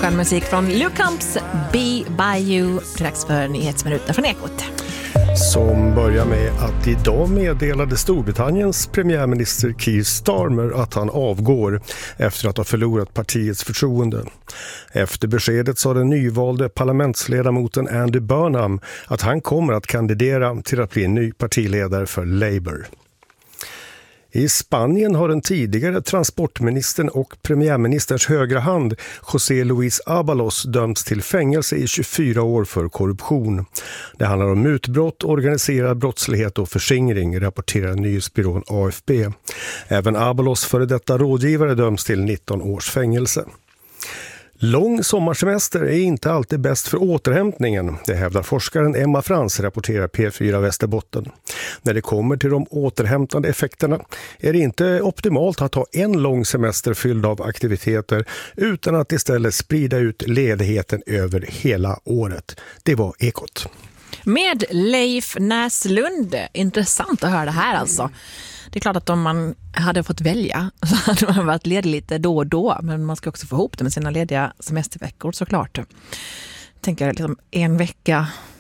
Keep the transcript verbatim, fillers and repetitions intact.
skön musik från Luke Combs Be By You. Dags för nyhetsminuten från Ekot. Som börjar med att idag meddelade Storbritanniens premiärminister Keir Starmer att han avgår efter att ha förlorat partiets förtroende. Efter beskedet sa den nyvalde parlamentsledamoten Andy Burnham att han kommer att kandidera till att bli en ny partiledare för Labour. I Spanien har den tidigare transportministern och premiärministerns högra hand José Luis Ábalos dömts till fängelse i tjugofyra år för korruption. Det handlar om mutbrott, organiserad brottslighet och förskingring, rapporterar nyhetsbyrån A F P. Även Ábalos före detta rådgivare döms till nitton års fängelse. Lång sommarsemester är inte alltid bäst för återhämtningen, det hävdar forskaren Emma Frans, rapporterar P fyra Västerbotten. När det kommer till de återhämtande effekterna är det inte optimalt att ha en lång semester fylld av aktiviteter utan att istället sprida ut ledigheten över hela året. Det var Ekot. Med Leif Näslund. Intressant att höra det här alltså. Det är klart att om man hade fått välja så hade man varit ledig lite då och då. Men man ska också få ihop det med sina lediga semesterveckor såklart. Tänker liksom en vecka